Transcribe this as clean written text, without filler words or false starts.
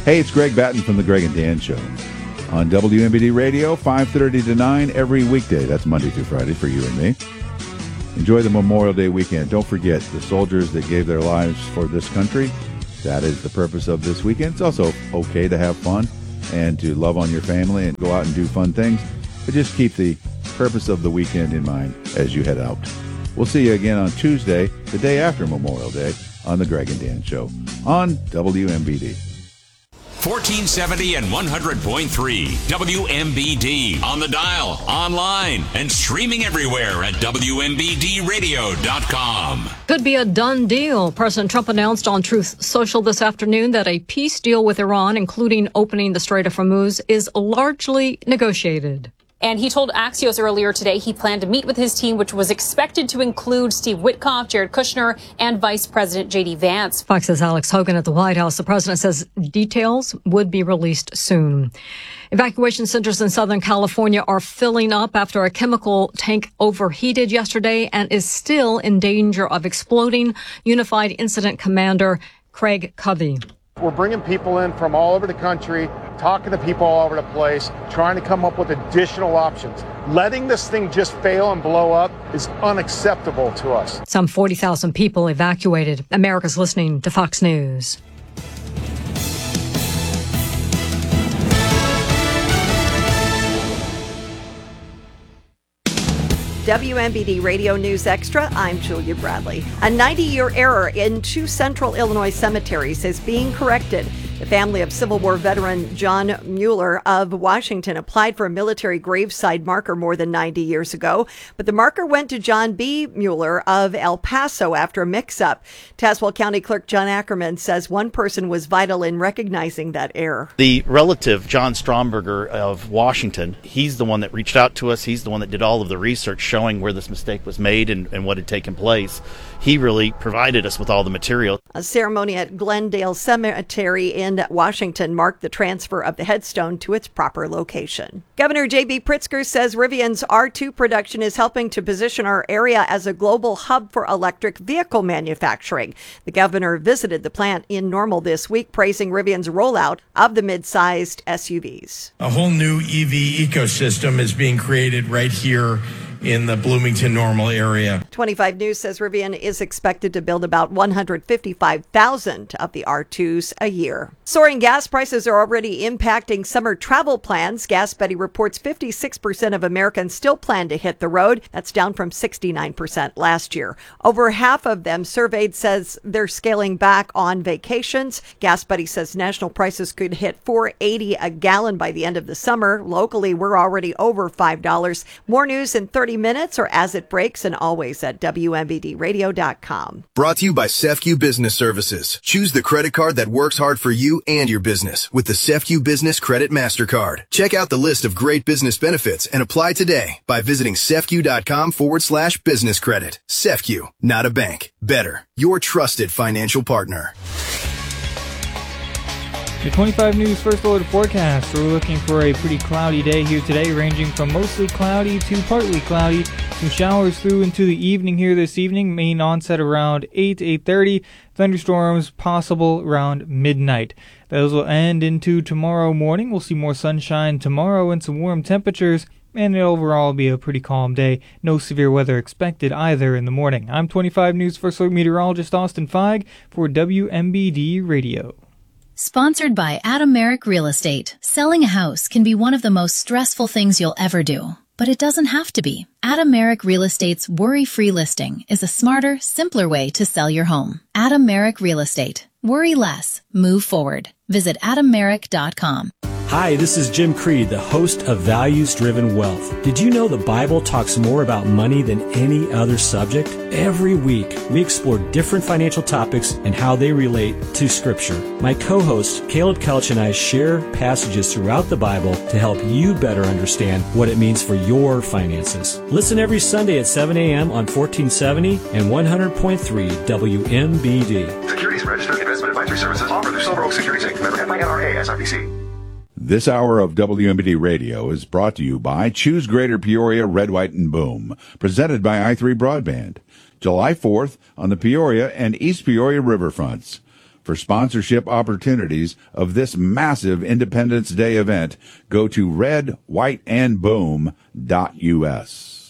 Hey, it's Greg Batten from The Greg and Dan Show on WMBD Radio, 5:30 to 9 every weekday. That's Monday through Friday for you and me. Enjoy the Memorial Day weekend. Don't forget the soldiers that gave their lives for this country. That is the purpose of this weekend. It's also okay to have fun and to love on your family and go out and do fun things, but just keep the purpose of the weekend in mind as you head out. We'll see you again on Tuesday, the day after Memorial Day, on The Greg and Dan Show on WMBD. 1470 and 100.3 WMBD on the dial, online, and streaming everywhere at WMBDradio.com. Could be a done deal. President Trump announced on Truth Social this afternoon that a peace deal with Iran, including opening the Strait of Hormuz, is largely negotiated. And he told Axios earlier today he planned to meet with his team, which was expected to include Steve Witkoff, Jared Kushner, and Vice President J.D. Vance. Fox's Alex Hogan at the White House. The president says details would be released soon. Evacuation centers in Southern California are filling up after a chemical tank overheated yesterday and is still in danger of exploding. Unified Incident Commander Craig Covey. We're bringing people in from all over the country, talking to people all over the place, trying to come up with additional options. Letting this thing just fail and blow up is unacceptable to us. Some 40,000 people evacuated. America's listening to Fox News. WMBD Radio News Extra, I'm Julia Bradley. A 90-year error in two central Illinois cemeteries is being corrected. The family of Civil War veteran John Mueller of Washington applied for a military graveside marker more than 90 years ago, but the marker went to John B. Mueller of El Paso after a mix-up. Tazewell County Clerk John Ackerman says one person was vital in recognizing that error. The relative, John Stromberger of Washington, he's the one that reached out to us. He's the one that did all of the research showing where this mistake was made and what had taken place. He really provided us with all the material. A ceremony at Glendale Cemetery in Washington marked the transfer of the headstone to its proper location. Governor J.B. Pritzker says Rivian's R2 production is helping to position our area as a global hub for electric vehicle manufacturing. The governor visited the plant in Normal this week, praising Rivian's rollout of the mid-sized SUVs. A whole new EV ecosystem is being created right here in the Bloomington Normal area. 25 News says Rivian is expected to build about 155,000 of the R2s a year. Soaring gas prices are already impacting summer travel plans. GasBuddy reports 56% of Americans still plan to hit the road. That's down from 69% last year. Over half of them surveyed says they're scaling back on vacations. GasBuddy says national prices could hit $4.80 a gallon by the end of the summer. Locally, we're already over $5. More news in 30 minutes or as it breaks, and always at WMBDradio.com. Brought to you by CEFCU Business Services. Choose the credit card that works hard for you and your business with the CEFCU Business Credit MasterCard. Check out the list of great business benefits and apply today by visiting CEFCU.com/business credit. CEFCU, not a bank. Better, your trusted financial partner. The 25 News First Alert forecast. We're looking for a pretty cloudy day here today, ranging from mostly cloudy to partly cloudy. Some showers through into the evening here this evening. Main onset around 8 to 8:30. Thunderstorms possible around midnight. Those will end into tomorrow morning. We'll see more sunshine tomorrow and some warm temperatures. And it'll overall be a pretty calm day. No severe weather expected either in the morning. I'm 25 News First Alert meteorologist Austin Feig for WMBD Radio. Sponsored by Adam Merrick Real Estate. Selling a house can be one of the most stressful things you'll ever do, but it doesn't have to be. Adam Merrick Real Estate's worry-free listing is a smarter, simpler way to sell your home. Adam Merrick Real Estate. Worry less. Move forward. Visit AdamMerrick.com. Hi, this is Jim Creed, the host of Values Driven Wealth. Did you know the Bible talks more about money than any other subject? Every week, we explore different financial topics and how they relate to Scripture. My co-host, Caleb Kelch, and I share passages throughout the Bible to help you better understand what it means for your finances. Listen every Sunday at 7 a.m. on 1470 and 100.3 WMBD. Securities Registered Investment Advisory Services offered through Silver Oak Securities Inc. Member FINRA SIPC. This hour of WMBD Radio is brought to you by Choose Greater Peoria, Red, White, and Boom, presented by i3 Broadband. July 4th on the Peoria and East Peoria riverfronts. For sponsorship opportunities of this massive Independence Day event, go to redwhiteandboom.us.